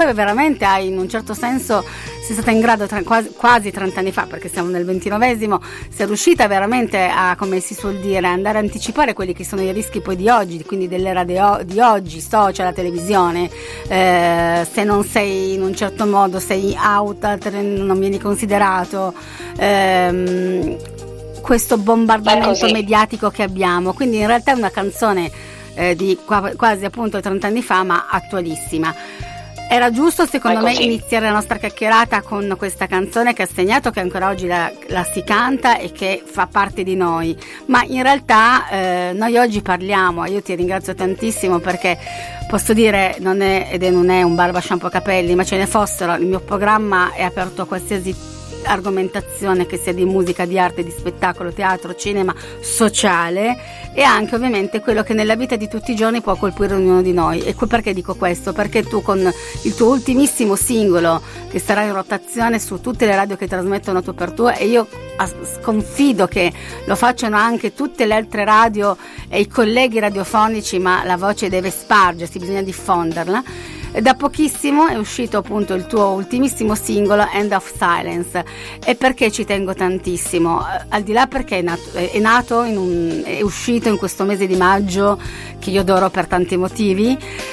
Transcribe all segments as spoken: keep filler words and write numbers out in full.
te veramente hai, in un certo senso, sei stata in grado tra, quasi, quasi trenta anni fa, perché siamo nel ventinovesimo, sei riuscita veramente a, come si suol dire, andare a anticipare quelli che sono i rischi poi di oggi, quindi dell'era di, o- di oggi, social, la televisione. Eh, se non sei in un certo modo, sei out, non vieni considerato, ehm, questo bombardamento mediatico che abbiamo. Quindi in realtà è una canzone eh, di qua, quasi appunto trenta anni fa, ma attualissima. Era giusto secondo me iniziare la nostra chiacchierata con questa canzone che ha segnato, che ancora oggi la, la si canta e che fa parte di noi, ma in realtà eh, noi oggi parliamo, io ti ringrazio tantissimo perché posso dire, non è ed è, non è un barba shampoo capelli, ma ce ne fossero, il mio programma è aperto a qualsiasi argomentazione che sia di musica, di arte, di spettacolo, teatro, cinema, sociale, e anche ovviamente quello che nella vita di tutti i giorni può colpire ognuno di noi. E perché dico questo? Perché tu con il tuo ultimissimo singolo, che sarà in rotazione su tutte le radio che trasmettono Tu per Tu, e io confido che lo facciano anche tutte le altre radio e i colleghi radiofonici, ma la voce deve spargersi, bisogna diffonderla. Da pochissimo è uscito appunto il tuo ultimissimo singolo, End of Silence. E perché ci tengo tantissimo? Al di là perché è nato, è, nato in un, è uscito in questo mese di maggio che io adoro per tanti motivi,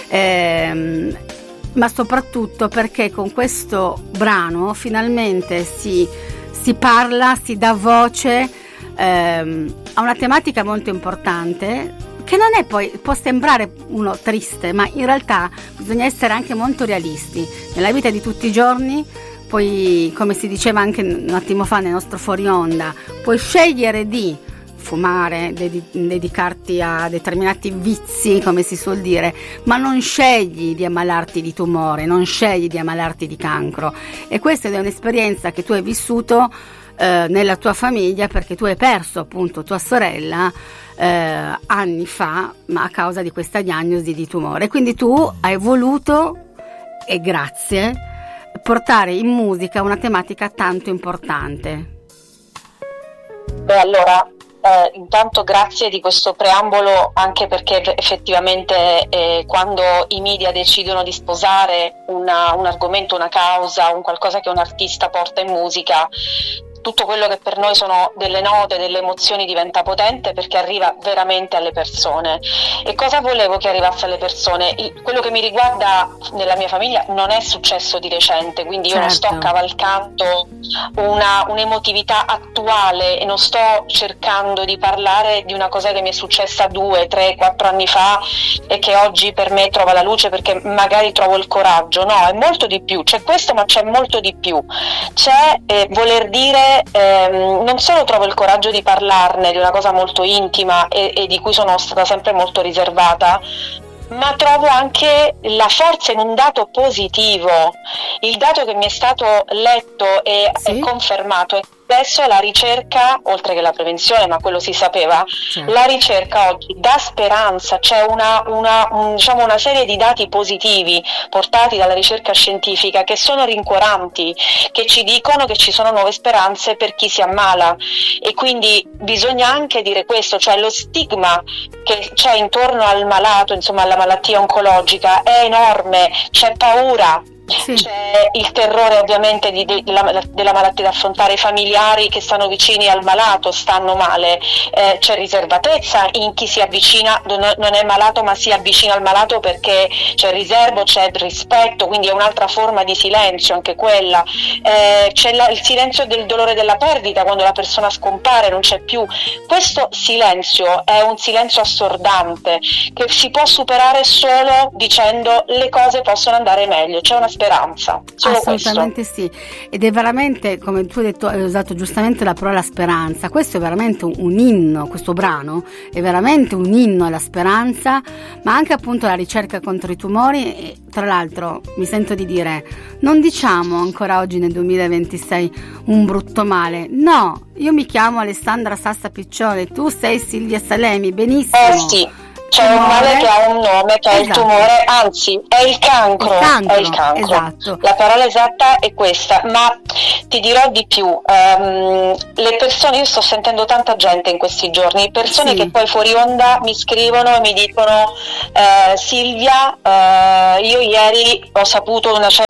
ehm, ma soprattutto perché con questo brano finalmente si, si parla, si dà voce ehm, a una tematica molto importante, che non è, poi può sembrare uno triste, ma in realtà bisogna essere anche molto realisti nella vita di tutti i giorni. Poi, come si diceva anche un attimo fa nel nostro fuori onda, puoi scegliere di fumare, ded- dedicarti a determinati vizi, come si suol dire, ma non scegli di ammalarti di tumore, non scegli di ammalarti di cancro. E questa è un'esperienza che tu hai vissuto eh, nella tua famiglia, perché tu hai perso appunto tua sorella Eh, anni fa, ma a causa di questa diagnosi di tumore. Quindi tu hai voluto, e grazie, portare in musica una tematica tanto importante. Beh, allora eh, intanto grazie di questo preambolo, anche perché effettivamente eh, quando i media decidono di sposare una, un argomento, una causa, un qualcosa che un artista porta in musica, tutto quello che per noi sono delle note, delle emozioni diventa potente, perché arriva veramente alle persone. E cosa volevo che arrivasse alle persone? Il, quello che mi riguarda nella mia famiglia non è successo di recente, quindi io certo. non sto cavalcando una, un'emotività attuale e non sto cercando di parlare di una cosa che mi è successa due, tre, quattro anni fa e che oggi per me trova la luce perché magari trovo il coraggio. No, è molto di più, c'è questo, ma c'è molto di più. C'è eh, voler dire Ehm, non solo trovo il coraggio di parlarne di una cosa molto intima e, e di cui sono stata sempre molto riservata, ma trovo anche la forza in un dato positivo. Il dato che mi è stato letto e sì. è confermato è adesso la ricerca, oltre che la prevenzione, ma quello si sapeva, certo. la ricerca oggi dà speranza, c'è una, una, un, diciamo una serie di dati positivi portati dalla ricerca scientifica che sono rincuoranti, che ci dicono che ci sono nuove speranze per chi si ammala. E quindi bisogna anche dire questo, cioè lo stigma che c'è intorno al malato, insomma alla malattia oncologica è enorme, c'è paura. Sì. C'è il terrore ovviamente di, di, della, della malattia da affrontare, i familiari che stanno vicini al malato stanno male, eh, c'è riservatezza in chi si avvicina, non, non è malato ma si avvicina al malato perché c'è riservo, c'è rispetto, quindi è un'altra forma di silenzio anche quella, eh, c'è la, il silenzio del dolore della perdita quando la persona scompare, non c'è più. Questo silenzio è un silenzio assordante che si può superare solo dicendo le cose possono andare meglio, c'è una speranza. Solo assolutamente questo. Sì, ed è veramente, come tu hai detto, hai usato giustamente la parola speranza. Questo è veramente un, un inno, questo brano è veramente un inno alla speranza, ma anche appunto alla ricerca contro i tumori. E tra l'altro mi sento di dire, non diciamo ancora oggi nel duemilaventisei un brutto male, no, io mi chiamo Alessandra Sassa Piccione, tu sei Silvia Salemi, benissimo. Eh sì. C'è tumore. Un male che ha un nome, che esatto. è il tumore, anzi è il cancro, il cancro è il cancro. Esatto. La parola esatta è questa, ma ti dirò di più, um, le persone, io sto sentendo tanta gente in questi giorni, persone sì. che poi fuori onda mi scrivono e mi dicono eh, Silvia, eh, io ieri ho saputo una certa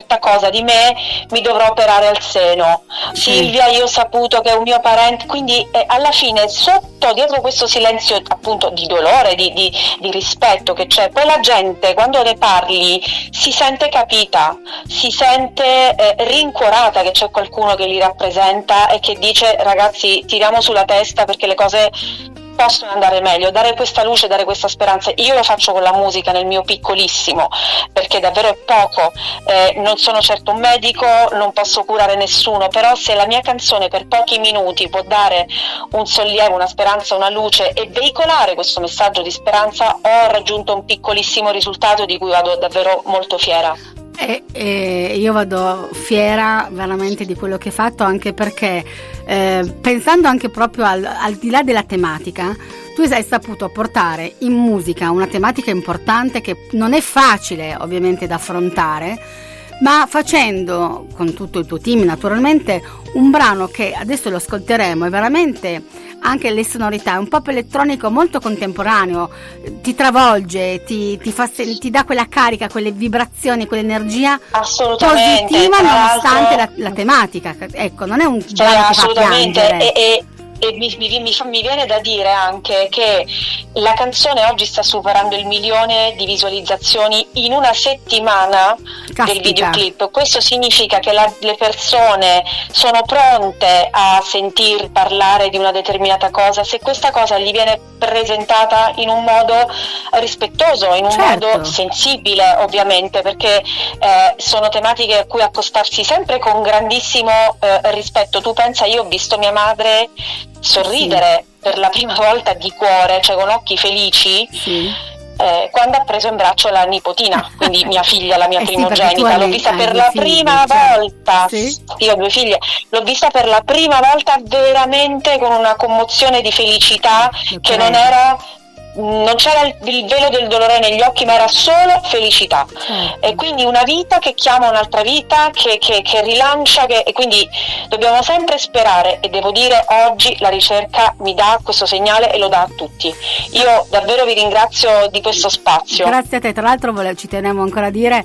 certa cosa di me mi dovrò operare al seno. Sì. Silvia, io ho saputo che è un mio parente, quindi eh, alla fine sotto, dietro questo silenzio appunto di dolore, di, di, di rispetto che c'è, poi la gente quando ne parli si sente capita, si sente eh, rincuorata che c'è qualcuno che li rappresenta e che dice ragazzi tiriamo sulla testa perché le cose possono andare meglio, dare questa luce, dare questa speranza. Io lo faccio con la musica nel mio piccolissimo, perché davvero è poco, eh, non sono certo un medico, non posso curare nessuno, però se la mia canzone per pochi minuti può dare un sollievo, una speranza, una luce e veicolare questo messaggio di speranza, ho raggiunto un piccolissimo risultato di cui vado davvero molto fiera. E, e io vado fiera veramente di quello che hai fatto, anche perché eh, pensando anche proprio al, al di là della tematica, tu hai saputo portare in musica una tematica importante che non è facile ovviamente da affrontare, ma facendo con tutto il tuo team naturalmente un brano che adesso lo ascolteremo, è veramente anche le sonorità, è un pop elettronico molto contemporaneo, ti travolge, ti, ti, fa, ti dà quella carica, quelle vibrazioni, quell'energia positiva nonostante la, la tematica, ecco, non è un brano che fa piangere. E, e... E mi, mi, mi, mi viene da dire anche che la canzone oggi sta superando il milione di visualizzazioni in una settimana. Caspita. Del videoclip. Questo significa che la, le persone sono pronte a sentir parlare di una determinata cosa se questa cosa gli viene presentata in un modo rispettoso, in un certo. modo sensibile, ovviamente, perché eh, sono tematiche a cui accostarsi sempre con grandissimo eh, rispetto. Tu pensa, io ho visto mia madre sorridere sì. per la prima volta di cuore, cioè con occhi felici, sì. eh, quando ha preso in braccio la nipotina, quindi mia figlia, la mia eh primogenita. Sì, l'ho vista per la figli, prima cioè. volta, sì. io ho due figlie, l'ho vista per la prima volta veramente con una commozione di felicità okay. che non era... non c'era il, il velo del dolore negli occhi, ma era solo felicità. Certo. E quindi una vita che chiama un'altra vita, che, che, che rilancia, che, e quindi dobbiamo sempre sperare, e devo dire oggi la ricerca mi dà questo segnale e lo dà a tutti. Io davvero vi ringrazio di questo spazio. Grazie a te, tra l'altro vole, ci tenevo ancora a dire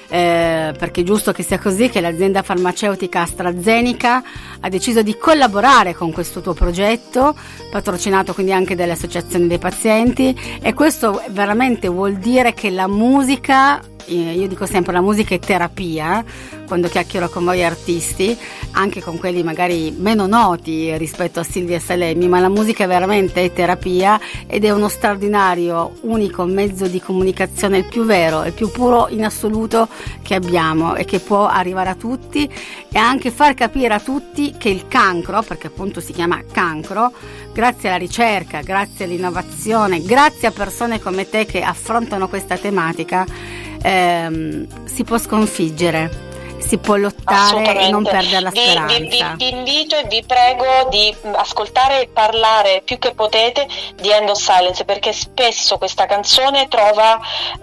Eh, perché è giusto che sia così, che l'azienda farmaceutica AstraZeneca ha deciso di collaborare con questo tuo progetto, patrocinato quindi anche dalle associazioni dei pazienti, e questo veramente vuol dire che la musica, eh, io dico sempre la musica è terapia, quando chiacchiero con voi artisti, anche con quelli magari meno noti rispetto a Silvia Salemi, ma la musica veramente è terapia ed è uno straordinario, unico mezzo di comunicazione, il più vero, il più puro in assoluto che abbiamo e che può arrivare a tutti, e anche far capire a tutti che il cancro, perché appunto si chiama cancro, grazie alla ricerca, grazie all'innovazione, grazie a persone come te che affrontano questa tematica, ehm, si può sconfiggere, si può lottare e non perdere la speranza. Vi, vi, vi invito e vi prego di ascoltare e parlare più che potete di End of Silence, perché spesso questa canzone trova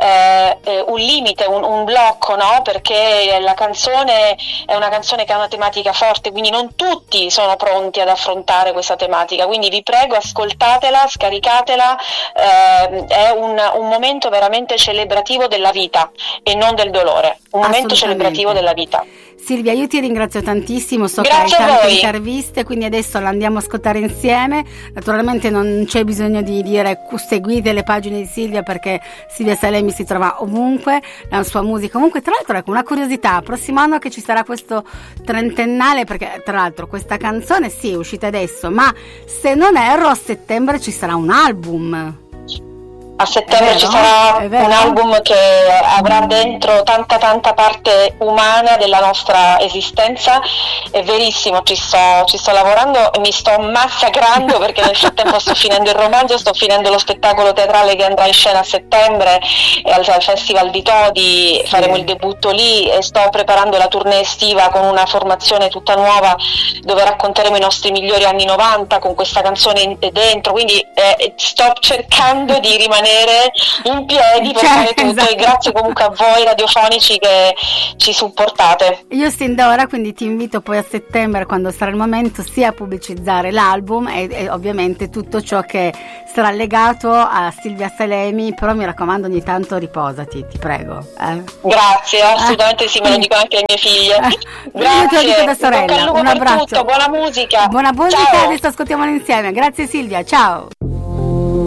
eh, un limite, un, un blocco, no? Perché la canzone è una canzone che ha una tematica forte, quindi non tutti sono pronti ad affrontare questa tematica, quindi vi prego, ascoltatela, scaricatela, eh, è un, un momento veramente celebrativo della vita e non del dolore, un momento celebrativo della vita. Silvia, io ti ringrazio tantissimo, so Grazie che hai tante interviste, quindi adesso la andiamo a ascoltare insieme. Naturalmente non c'è bisogno di dire seguite le pagine di Silvia, perché Silvia Salemi si trova ovunque, la sua musica comunque. Tra l'altro, ecco, una curiosità, prossimo anno che ci sarà questo trentennale, perché tra l'altro questa canzone sì è uscita adesso, ma se non erro a settembre ci sarà un album. A settembre vero, ci sarà un album che avrà dentro tanta tanta parte umana della nostra esistenza. È verissimo, ci sto, ci sto lavorando e mi sto massacrando perché nel frattempo sto finendo il romanzo, sto finendo lo spettacolo teatrale che andrà in scena a settembre e al, al Festival di Todi, sì. faremo il debutto lì, e sto preparando la tournée estiva con una formazione tutta nuova dove racconteremo i nostri migliori anni novanta con questa canzone dentro, quindi eh, sto cercando di rimanere rimanere in piedi per cioè, fare tutto, esatto. E grazie comunque a voi radiofonici che ci supportate. Io sin da ora quindi ti invito poi a settembre, quando sarà il momento, sia a pubblicizzare l'album e, e ovviamente tutto ciò che sarà legato a Silvia Salemi, però mi raccomando ogni tanto riposati, ti prego. Eh? Grazie, assolutamente sì, me lo dico anche alle mie figlie. Grazie, io te lo dico da sorella, un abbraccio. Tutto, buona musica. Buona musica, Ciao. adesso ascoltiamola insieme. Grazie Silvia, ciao.